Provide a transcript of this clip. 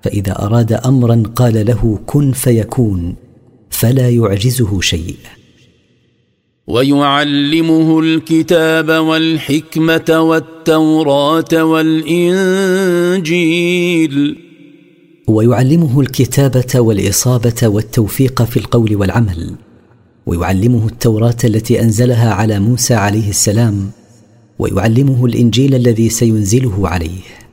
فإذا أراد أمرا قال له كن فيكون، فلا يعجزه شيء. ويعلمه الكتاب والحكمة والتوراة والإنجيل. ويعلمه الكتابة والإصابة والتوفيق في القول والعمل، ويعلمه التوراة التي أنزلها على موسى عليه السلام، ويعلمه الإنجيل الذي سينزله عليه.